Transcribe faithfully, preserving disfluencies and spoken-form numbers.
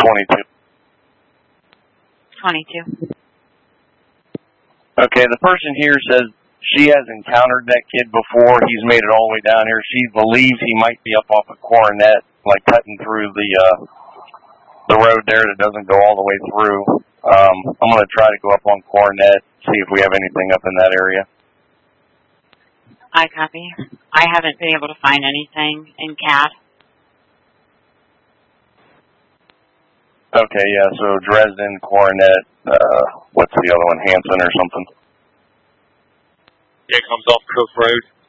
twenty-two. twenty-two. Okay, the person here says she has encountered that kid before. He's made it all the way down here. She believes he might be up off of Coronet, like cutting through the uh, the road there that doesn't go all the way through. Um, I'm going to try to go up on Coronet, see if we have anything up in that area. I copy. I haven't been able to find anything in C A D. Okay, yeah, so Dresden, Coronet, uh, what's the other one, Hanson or something? Yeah, it comes off Cook Road.